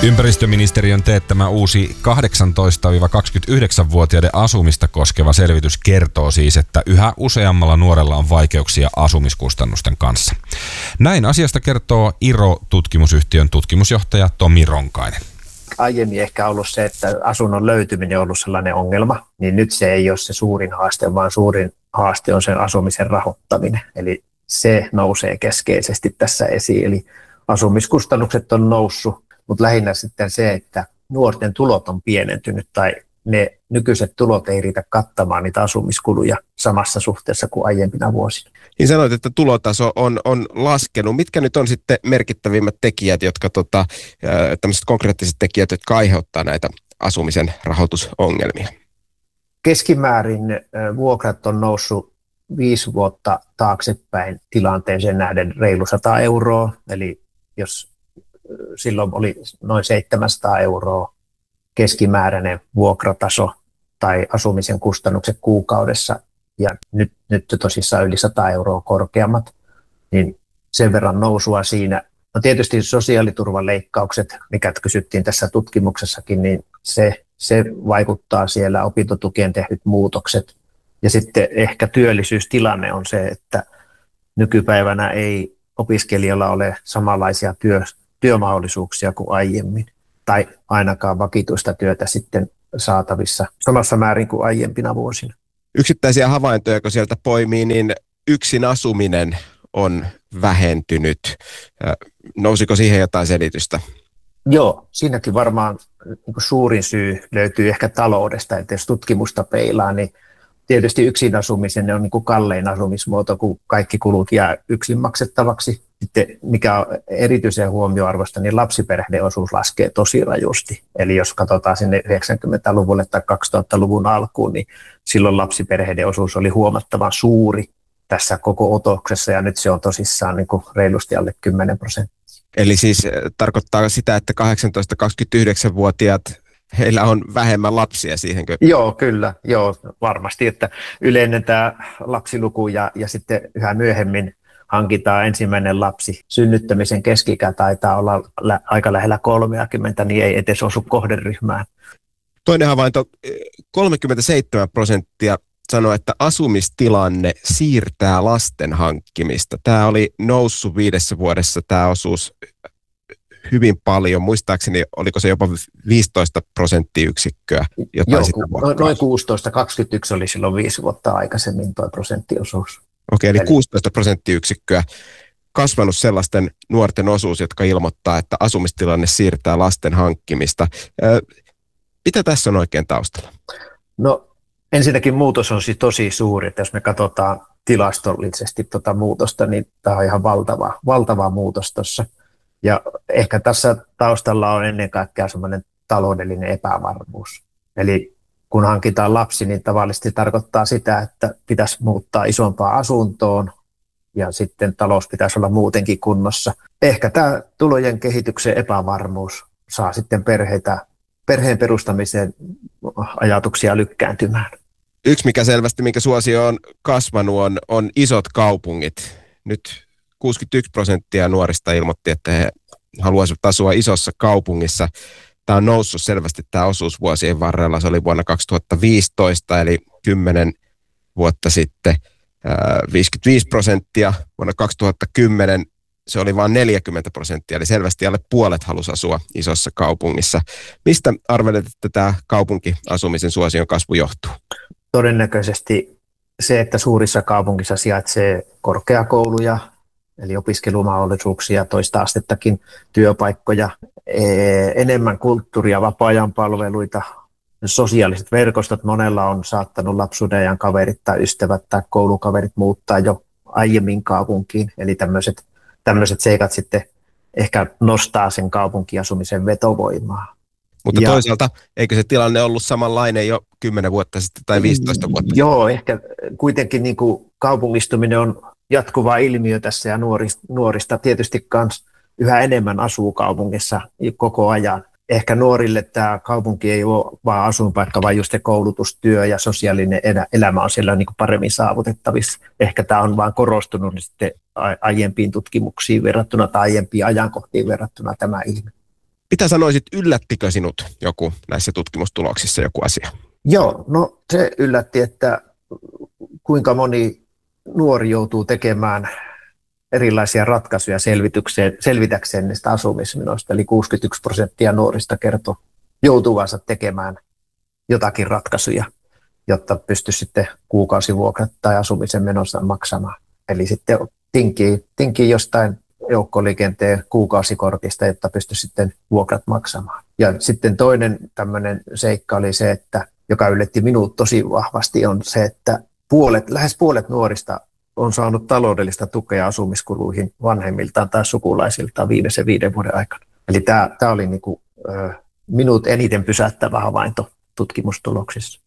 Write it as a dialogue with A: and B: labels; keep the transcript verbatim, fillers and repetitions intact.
A: Ympäristöministeriön teettämä uusi kahdeksantoista–kaksikymmentäyhdeksän-vuotiaiden asumista koskeva selvitys kertoo siis, että yhä useammalla nuorella on vaikeuksia asumiskustannusten kanssa. Näin asiasta kertoo I R O-tutkimusyhtiön tutkimusjohtaja Tomi Ronkainen.
B: Aiemmin ehkä ollut se, että asunnon löytyminen on ollut sellainen ongelma, niin nyt se ei ole se suurin haaste, vaan suurin haaste on sen asumisen rahoittaminen. Eli se nousee keskeisesti tässä esiin, eli asumiskustannukset on noussut. Mutta lähinnä sitten se, että nuorten tulot on pienentynyt tai ne nykyiset tulot ei riitä kattamaan niitä asumiskuluja samassa suhteessa kuin aiempina vuosina.
C: Niin sanoit, että tulotaso on, on laskenut. Mitkä nyt on sitten merkittävimmät tekijät, jotka tota, tämmöiset konkreettiset tekijät, jotka aiheuttaa näitä asumisen rahoitusongelmia?
B: Keskimäärin vuokrat on noussut viisi vuotta taaksepäin tilanteeseen nähden reilu sata euroa, eli jos silloin oli noin seitsemänsataa euroa keskimääräinen vuokrataso tai asumisen kustannukset kuukaudessa ja nyt, nyt tosissaan yli sata euroa korkeammat, niin sen verran nousua siinä. No tietysti sosiaaliturvan leikkaukset, mikä kysyttiin tässä tutkimuksessakin, niin se, se vaikuttaa siellä, opintotukien tehdyt muutokset ja sitten ehkä työllisyystilanne on se, että nykypäivänä ei opiskelijalla ole samanlaisia työ työmahdollisuuksia kuin aiemmin, tai ainakaan vakituista työtä sitten saatavissa samassa määrin kuin aiempina vuosina.
C: Yksittäisiä havaintoja, kun sieltä poimii, niin yksin asuminen on vähentynyt. Nousiko siihen jotain selitystä?
B: Joo, siinäkin varmaan niin kuin suurin syy löytyy ehkä taloudesta, että jos tutkimusta peilaa, niin tietysti yksin asumisen on niin kuin kallein asumismuoto, kun kaikki kulut jää yksin maksettavaksi. Sitten mikä on erityisen huomioarvoista, niin lapsiperheiden osuus laskee tosi rajusti. Eli jos katsotaan sinne yhdeksänkymmentäluvulle tai kaksituhattaluvun alkuun, niin silloin lapsiperheiden osuus oli huomattavan suuri tässä koko otoksessa, ja nyt se on tosissaan niin kuin reilusti alle kymmenen prosenttia.
C: Eli siis tarkoittaa sitä, että kahdeksantoista–kaksikymmentäyhdeksän-vuotiaat heillä on vähemmän lapsia siihenkö?
B: Joo, kyllä. Joo, varmasti, että yleinen tämä lapsiluku ja, ja sitten yhä myöhemmin hankitaan ensimmäinen lapsi. Synnyttämisen keski-ikä taitaa olla lä- aika lähellä kolmekymmentä, niin ei edes osu kohderyhmään.
C: Toinen havainto, kolmekymmentäseitsemän prosenttia sanoi, että asumistilanne siirtää lasten hankkimista. Tämä oli noussut viidessä vuodessa tämä osuus hyvin paljon. Muistaakseni oliko se jopa viisitoista prosenttiyksikköä?
B: Joo, noin kuusitoista kaksikymmentäyksi oli silloin viisi vuotta aikaisemmin tuo prosenttiosuus.
C: Okei, eli kuusitoista prosenttiyksikköä kasvanut sellaisten nuorten osuus, jotka ilmoittaa, että asumistilanne siirtää lasten hankkimista. Mitä tässä on oikein taustalla?
B: No ensinnäkin muutos on siis tosi suuri, että jos me katsotaan tilastollisesti tuota muutosta, niin tämä on ihan valtava, valtava muutos tuossa. Ja ehkä tässä taustalla on ennen kaikkea semmoinen taloudellinen epävarmuus. Eli kun hankitaan lapsi, niin tavallisesti tarkoittaa sitä, että pitäisi muuttaa isompaan asuntoon ja sitten talous pitäisi olla muutenkin kunnossa. Ehkä tämä tulojen kehityksen epävarmuus saa sitten perheitä, perheen perustamisen ajatuksia lykkääntymään.
C: Yksi, mikä selvästi, minkä suosio on kasvanut, on, on isot kaupungit. Nyt kuusikymmentäyksi prosenttia nuorista ilmoitti, että he haluaisivat asua isossa kaupungissa. Tämä on noussut selvästi tämä osuus vuosien varrella. Se oli vuonna kaksituhattaviisitoista, eli kymmenen vuotta sitten viisikymmentäviisi prosenttia. Vuonna kaksituhattakymmenen se oli vain neljäkymmentä prosenttia, eli selvästi alle puolet halusi asua isossa kaupungissa. Mistä arvelet, että tämä kaupunkiasumisen suosion kasvu johtuu?
B: Todennäköisesti se, että suurissa kaupungissa sijaitsee korkeakouluja, eli opiskelumahdollisuuksia, toista astettakin työpaikkoja, enemmän kulttuuria, vapaa-ajan palveluita, sosiaaliset verkostot. Monella on saattanut lapsuuden ajan kaverit tai ystävät tai koulukaverit muuttaa jo aiemmin kaupunkiin, eli tämmöiset, tämmöiset seikat sitten ehkä nostaa sen kaupunkiasumisen vetovoimaa.
C: Mutta
B: ja,
C: toisaalta eikö se tilanne ollut samanlainen jo kymmenen vuotta sitten tai viisitoista vuotta sitten?
B: Joo, ehkä kuitenkin niin kuin kaupungistuminen on jatkuva ilmiö tässä ja nuorista, nuorista tietysti kans yhä enemmän asuu kaupungissa koko ajan. Ehkä nuorille tämä kaupunki ei ole vaan asuinpaikka, vaan just se koulutustyö ja sosiaalinen elämä on siellä niin kuin paremmin saavutettavissa. Ehkä tämä on vaan korostunut sitten aiempiin tutkimuksiin verrattuna tai aiempiin ajankohtiin verrattuna tämä ilmiö.
C: Mitä sanoisit, yllättikö sinut joku näissä tutkimustuloksissa joku asia?
B: Joo, no se yllätti, että kuinka moni nuori joutuu tekemään erilaisia ratkaisuja selvitäkseen niistä asumismenoista. Eli kuusikymmentäyksi prosenttia nuorista kertoi joutuvansa tekemään jotakin ratkaisuja, jotta pystyisi sitten kuukausivuokrat tai asumisen menossa maksamaan. Eli sitten tinkii, tinkii jostain joukkoliikenteen kuukausikortista, jotta pystyisi sitten vuokrat maksamaan. Ja sitten toinen tämmöinen seikka oli se, että joka yllätti minut tosi vahvasti, on se, että puolet, lähes puolet nuorista on saanut taloudellista tukea asumiskuluihin vanhemmiltaan tai sukulaisiltaan viimeisen viiden vuoden aikana. Eli tämä, tämä oli niin kuin, minut eniten pysäyttävä havainto tutkimustuloksissa.